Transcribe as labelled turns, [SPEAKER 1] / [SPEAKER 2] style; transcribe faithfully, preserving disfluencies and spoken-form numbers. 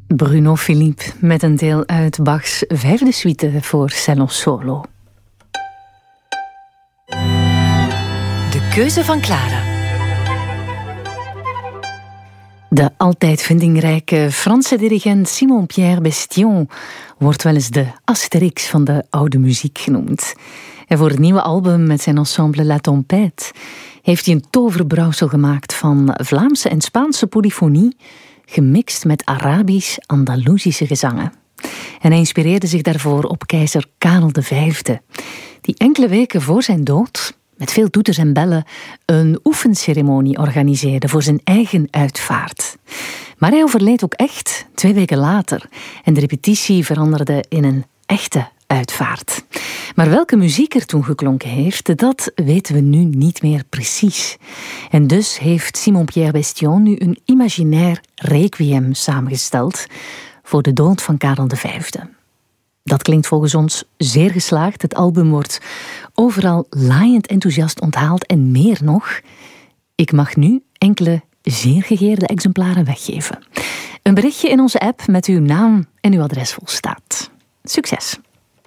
[SPEAKER 1] Bruno Philippe met een deel uit Bachs vijfde suite voor cello solo.
[SPEAKER 2] De keuze van Clara.
[SPEAKER 1] De altijd vindingrijke Franse dirigent Simon-Pierre Bestion wordt wel eens de Asterix van de oude muziek genoemd. En voor het nieuwe album met zijn ensemble La Tempête heeft hij een toverbrouwsel gemaakt van Vlaamse en Spaanse polyfonie, gemixt met Arabisch-Andalusische gezangen. En hij inspireerde zich daarvoor op keizer Karel de Vijfde, die enkele weken voor zijn dood, met veel toeters en bellen, een oefenceremonie organiseerde voor zijn eigen uitvaart. Maar hij overleed ook echt twee weken later en de repetitie veranderde in een echte uitvaart. Maar welke muziek er toen geklonken heeft, dat weten we nu niet meer precies. En dus heeft Simon-Pierre Bestion nu een imaginair requiem samengesteld voor de dood van Karel de Vijfde. Dat klinkt volgens ons zeer geslaagd. Het album wordt overal laaiend enthousiast onthaald en meer nog. Ik mag nu enkele zeer gegeerde exemplaren weggeven. Een berichtje in onze app met uw naam en uw adres volstaat. Succes!